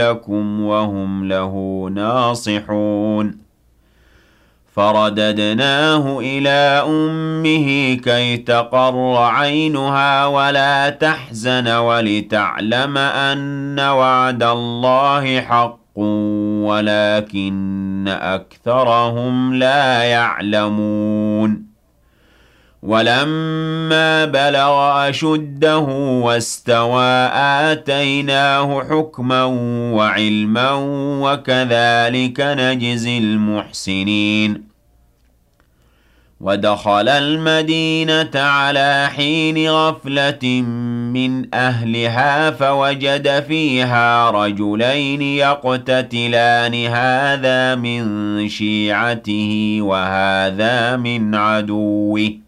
لكم وهم له ناصحون فرددناه إلى أمه كي تقر عينها ولا تحزن ولتعلم أن وعد الله حق ولكن أكثرهم لا يعلمون ولما بلغ أشده واستوى آتيناه حكما وعلما وكذلك نجزي المحسنين ودخل المدينة على حين غفلة من أهلها فوجد فيها رجلين يقتتلان هذا من شيعته وهذا من عدوه